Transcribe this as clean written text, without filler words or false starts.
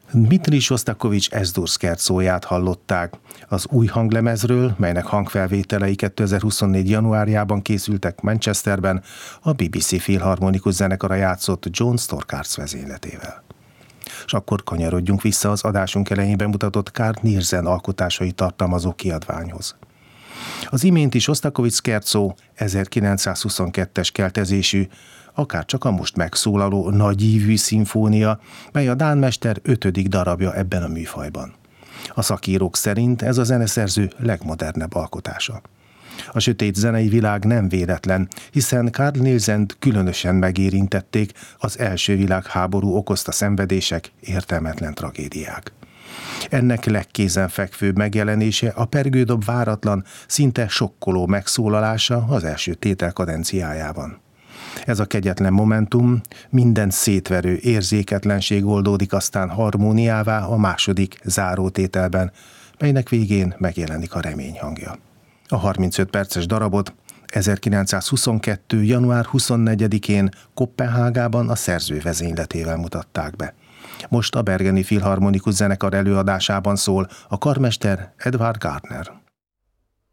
Dmitri Sostakovich Ez-Dur szkercóját hallották. Az új hanglemezről, melynek hangfelvételei 2024. januárjában készültek Manchesterben, a BBC Filharmonikus Zenekara játszott John Storkars vezényletével. És akkor kanyarodjunk vissza az adásunk elején bemutatott Carl Nielsen alkotásai tartalmazó kiadványhoz. Az iménti Sostakovich szkercó 1922-es keltezésű, akár csak a most megszólaló nagyívű szimfónia, mely a dán mester 5. darabja ebben a műfajban. A szakírók szerint ez a zeneszerző legmodernebb alkotása. A sötét zenei világ nem véletlen, hiszen Carl Nielsent különösen megérintették az első világháború okozta szenvedések, értelmetlen tragédiák. Ennek legkézenfekvőbb megjelenése a pergődob váratlan, szinte sokkoló megszólalása az első tétel kadenciájában. Ez a kegyetlen momentum, minden szétverő érzéketlenség oldódik aztán harmóniává a második zárótételben, melynek végén megjelenik a remény hangja. A 35 perces darabot 1922. január 24-én Koppenhágában a szerző vezényletével mutatták be. Most a Bergeni Filharmonikus Zenekar előadásában szól a karmester Edvard Gardner.